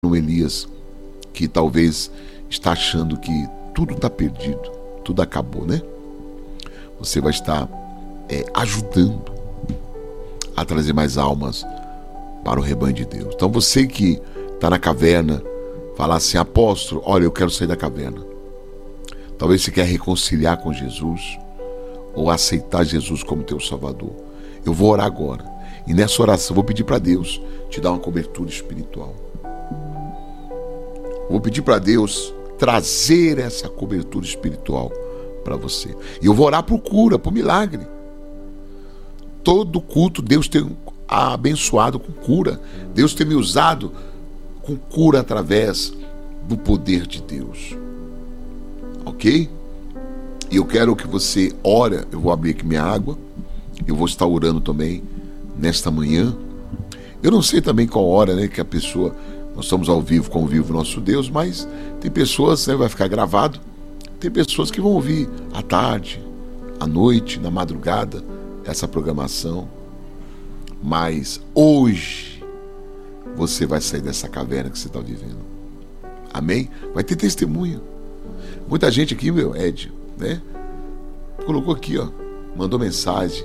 no Elias, que talvez está achando que tudo está perdido, tudo acabou, né? Você vai estar ajudando a trazer mais almas para o rebanho de Deus. Então você que está na caverna, falar assim: apóstolo, olha, eu quero sair da caverna. Talvez você quer reconciliar com Jesus ou aceitar Jesus como teu Salvador. Eu vou orar agora. E nessa oração vou pedir para Deus te dar uma cobertura espiritual. Vou pedir para Deus trazer essa cobertura espiritual para você. E eu vou orar por cura, por milagre. Todo culto Deus tem abençoado com cura. Deus tem me usado com cura através do poder de Deus. Ok? E eu quero que você ore. Eu vou abrir aqui minha água. Eu vou estar orando também nesta manhã. Eu não sei também qual hora, né, que a pessoa... Nós estamos ao vivo com o Vivo Nosso Deus, mas tem pessoas, né, vai ficar gravado. Tem pessoas que vão ouvir à tarde, à noite, na madrugada, essa programação. Mas hoje você vai sair dessa caverna que você está vivendo. Amém? Vai ter testemunho. Muita gente aqui, meu, Ed, né? Colocou aqui, ó, mandou mensagem.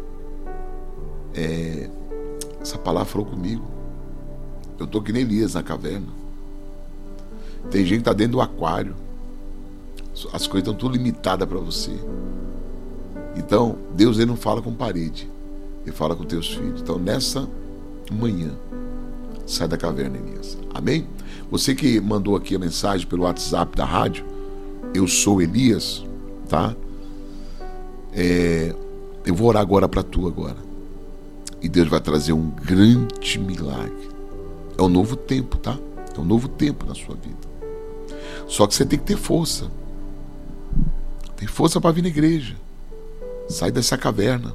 Essa palavra falou comigo. Eu tô que nem Elias na caverna. Tem gente que tá dentro do aquário. As coisas estão tudo limitadas para você. Então, Deus, ele não fala com parede. Ele fala com teus filhos. Então, nessa manhã, sai da caverna, Elias. Amém? Você que mandou aqui a mensagem pelo WhatsApp da rádio, eu sou Elias, tá? Eu vou orar agora para tu agora. E Deus vai trazer um grande milagre. É um novo tempo, tá? É um novo tempo na sua vida. Só que você tem que ter força. Tem força para vir na igreja. Sai dessa caverna.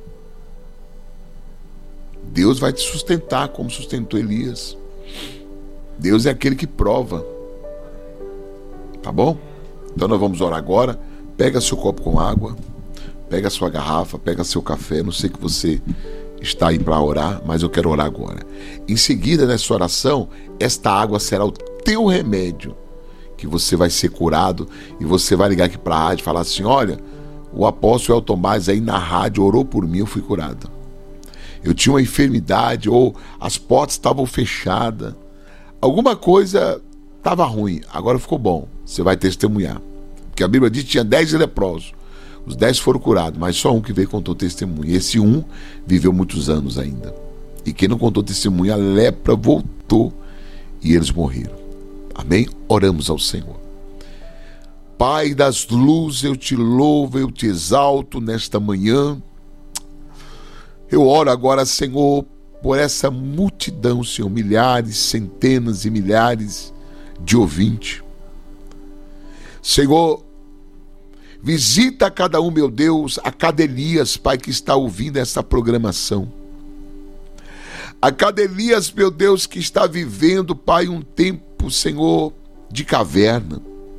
Deus vai te sustentar como sustentou Elias. Deus é aquele que prova. Tá bom? Então nós vamos orar agora. Pega seu copo com água. Pega sua garrafa. Pega seu café. Não sei que você está aí para orar, mas eu quero orar agora. Em seguida, nessa oração, esta água será o teu remédio, que você vai ser curado, e você vai ligar aqui para a rádio e falar assim: olha, o apóstolo Elton Mais aí na rádio orou por mim, eu fui curado. Eu tinha uma enfermidade, ou as portas estavam fechadas, alguma coisa estava ruim, agora ficou bom. Você vai testemunhar, porque a Bíblia diz que tinha 10 leprosos. Os 10 foram curados, mas só um que veio e contou testemunho. Esse um viveu muitos anos ainda. E quem não contou testemunho, a lepra voltou e eles morreram. Amém? Oramos ao Senhor. Pai das luzes, eu te louvo, eu te exalto nesta manhã. Eu oro agora, Senhor, por essa multidão, Senhor, milhares, centenas e milhares de ouvintes. Senhor, visita cada um, meu Deus, a cada Elias, Pai, que está ouvindo essa programação. A cada Elias, meu Deus, que está vivendo, Pai, um tempo, Senhor, de caverna.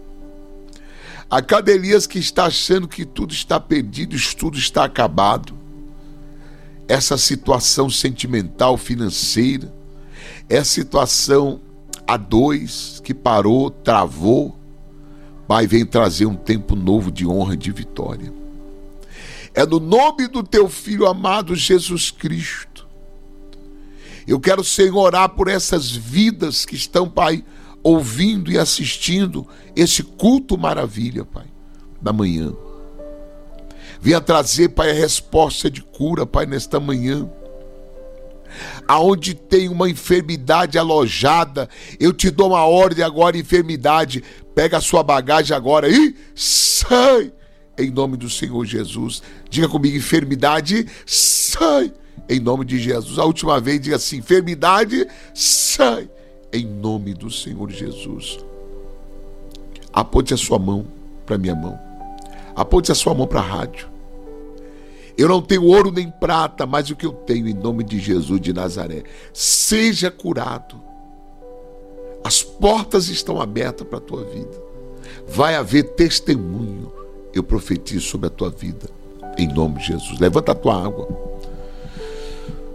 A cada Elias que está achando que tudo está perdido, tudo está acabado. Essa situação sentimental, financeira, essa situação a dois que parou, travou. Pai, vem trazer um tempo novo de honra e de vitória. É no nome do teu Filho amado Jesus Cristo. Eu quero, Senhor, orar por essas vidas que estão, Pai, ouvindo e assistindo esse culto maravilha, Pai, da manhã. Venha trazer, Pai, a resposta de cura, Pai, nesta manhã. Aonde tem uma enfermidade alojada, eu te dou uma ordem agora, enfermidade, pega a sua bagagem agora e sai, em nome do Senhor Jesus. Diga comigo: enfermidade, sai, em nome de Jesus. A última vez, diga assim: enfermidade, sai, em nome do Senhor Jesus. Aponte a sua mão para minha mão, aponte a sua mão para a rádio. Eu não tenho ouro nem prata, mas o que eu tenho, em nome de Jesus de Nazaré, seja curado. As portas estão abertas para a tua vida. Vai haver testemunho. Eu profetizo sobre a tua vida, em nome de Jesus. Levanta a tua água.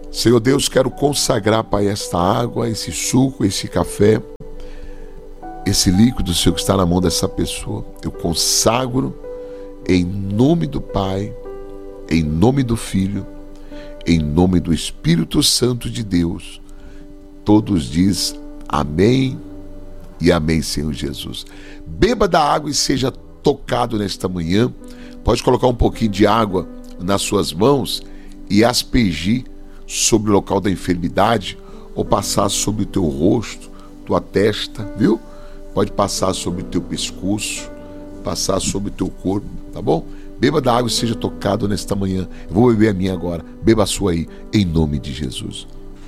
Senhor Deus, quero consagrar, Pai, esta água, esse suco, esse café, esse líquido, Senhor, que está na mão dessa pessoa. Eu consagro em nome do Pai, em nome do Filho, em nome do Espírito Santo de Deus. Todos dizem amém e amém, Senhor Jesus. Beba da água e seja tocado nesta manhã. Pode colocar um pouquinho de água nas suas mãos e aspergir sobre o local da enfermidade, ou passar sobre o teu rosto, tua testa, viu? Pode passar sobre o teu pescoço, passar sobre o teu corpo, tá bom? Beba da água e seja tocado nesta manhã. Eu vou beber a minha agora. Beba a sua aí, em nome de Jesus.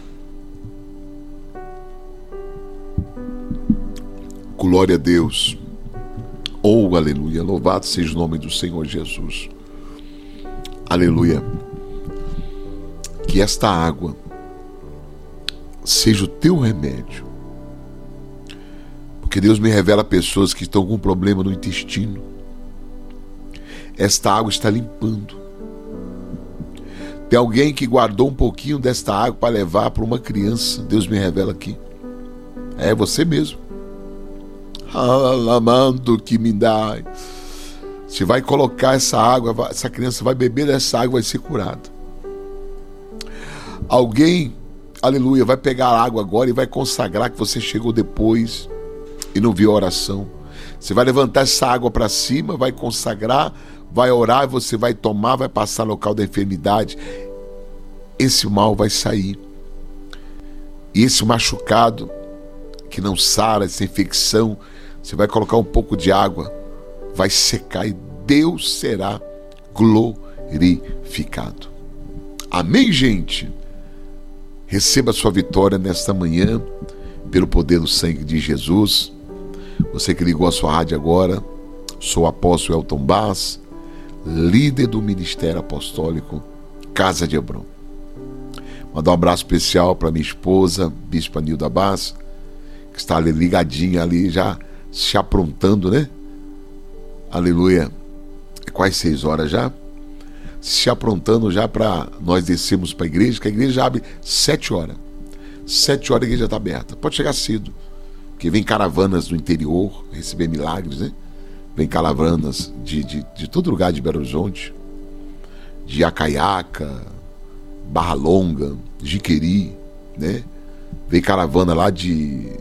Glória a Deus. Oh, aleluia. Louvado seja o nome do Senhor Jesus. Aleluia. Que esta água seja o teu remédio. Porque Deus me revela pessoas que estão com problema no intestino. Esta água está limpando. Tem alguém que guardou um pouquinho desta água para levar para uma criança. Deus me revela aqui. É você mesmo. Alamando que me dá. Você vai colocar essa água, essa criança vai beber dessa água e vai ser curada. Alguém, aleluia, vai pegar a água agora e vai consagrar que você chegou depois e não viu a oração. Você vai levantar essa água para cima, vai consagrar, vai orar, você vai tomar, vai passar no local da enfermidade. Esse mal vai sair. E esse machucado que não sara, essa infecção, você vai colocar um pouco de água, vai secar e Deus será glorificado. Amém, gente? Receba a sua vitória nesta manhã, pelo poder do sangue de Jesus. Você que ligou a sua rádio agora, sou o apóstolo Elton Bass, líder do Ministério Apostólico Casa de Hebron. Mandar um abraço especial para minha esposa, Bispa Nilda Bass, que está ali ligadinha ali, já se aprontando, né? Aleluia. É quase 6 horas já. Se aprontando já para nós descermos para a igreja, que a igreja abre 7 horas. 7 horas a igreja está aberta. Pode chegar cedo, porque vem caravanas do interior receber milagres, né? Vem caravanas de todo lugar de Belo Horizonte, de Acaiaca, Barra Longa, Jiqueri, né? Vem caravana lá de...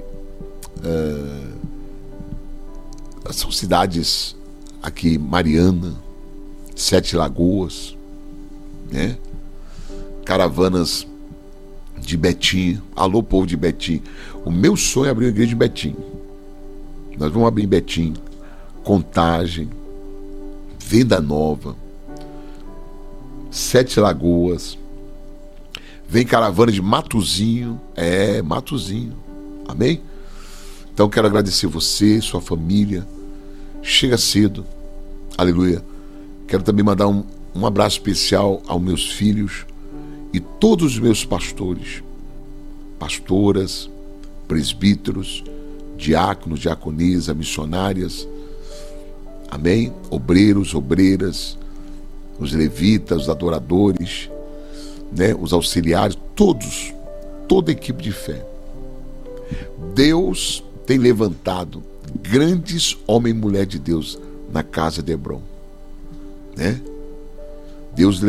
são cidades aqui, Mariana, Sete Lagoas, né? Caravanas de Betim. Alô, povo de Betim. O meu sonho é abrir uma igreja em Betim. Nós vamos abrir em Betim, Contagem, Venda Nova, Sete Lagoas. Vem caravana de Matozinho. Matozinho. Amém? Então quero agradecer você, sua família. Chega cedo. Aleluia. Quero também mandar um abraço especial aos meus filhos e todos os meus pastores, pastoras, presbíteros, diáconos, diaconisas, missionárias, amém? Obreiros, obreiras, os levitas, os adoradores, né? Os auxiliares, todos, toda a equipe de fé. Deus tem levantado grandes homens e mulheres de Deus na casa de Hebron, né? Deus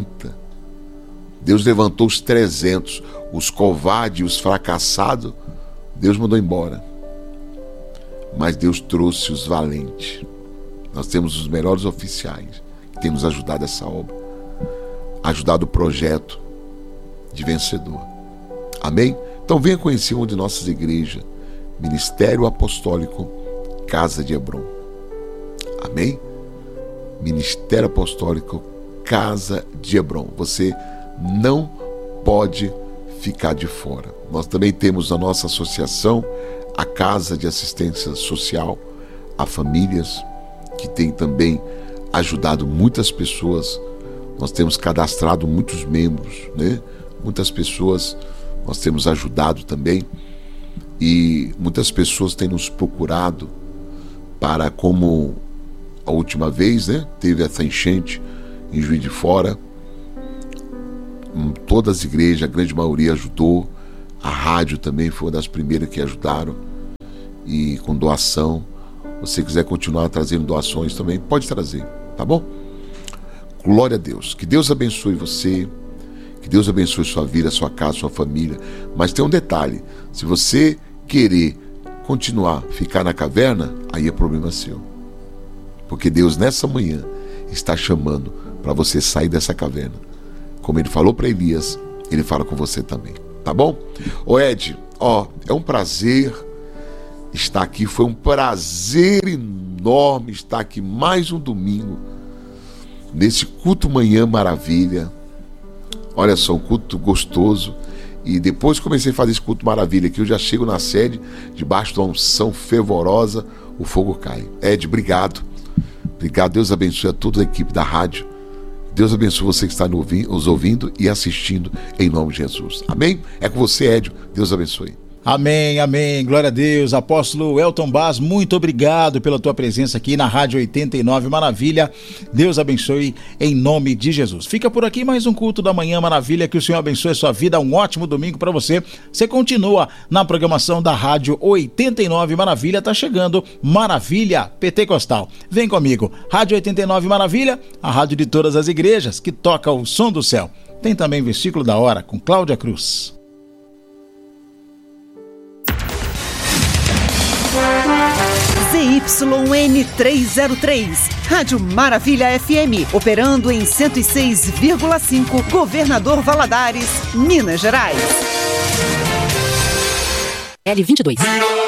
levantou os 300, os covardes, os fracassados, Deus mandou embora. Mas Deus trouxe os valentes. Nós temos os melhores oficiais que têm nos ajudado essa obra, ajudado o projeto de vencedor. Amém? Então venha conhecer uma de nossas igrejas, Ministério Apostólico Casa de Hebron. Amém? Ministério Apostólico Casa de Hebron. Você não pode ficar de fora. Nós também temos a nossa associação, a Casa de Assistência Social a Famílias, que tem também ajudado muitas pessoas. Nós temos cadastrado muitos membros, né? Muitas pessoas nós temos ajudado também, e muitas pessoas têm nos procurado para, como a última vez, né? Teve essa enchente em Juiz de Fora, todas as igrejas, a grande maioria ajudou. A rádio também foi uma das primeiras que ajudaram, e com doação. Se você quiser continuar trazendo doações também, pode trazer, tá bom? Glória a Deus. Que Deus abençoe você, que Deus abençoe sua vida, sua casa, sua família. Mas tem um detalhe: se você querer continuar, ficar na caverna, aí é problema seu. Porque Deus nessa manhã está chamando para você sair dessa caverna. Como Ele falou para Elias, Ele fala com você também, tá bom? Ô Ed, é um prazer estar aqui, foi um prazer enorme estar aqui mais um domingo, nesse culto Manhã Maravilha. Olha só, um culto gostoso. E depois que comecei a fazer esse culto maravilha aqui, eu já chego na sede, debaixo de uma unção fervorosa, o fogo cai. Ed, obrigado. Obrigado, Deus abençoe a toda a equipe da rádio. Deus abençoe você que está nos ouvindo e assistindo, em nome de Jesus. Amém? É com você, Edio. Deus abençoe. Amém, amém, glória a Deus. Apóstolo Elton Baz, muito obrigado pela tua presença aqui na Rádio 89 Maravilha. Deus abençoe em nome de Jesus. Fica por aqui mais um culto da Manhã Maravilha, que o Senhor abençoe a sua vida. Um ótimo domingo para você. Você continua na programação da Rádio 89 Maravilha. Tá chegando Maravilha Pentecostal. Vem comigo, Rádio 89 Maravilha, a rádio de todas as igrejas, que toca o som do céu. Tem também Versículo da Hora com Cláudia Cruz. ZYN 303, Rádio Maravilha FM, operando em 106,5, Governador Valadares, Minas Gerais. L22.